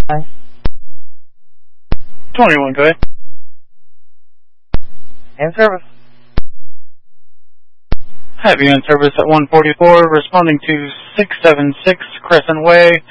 21, go ahead. In service. Have you in service at 144, responding to 676 Crescent Way.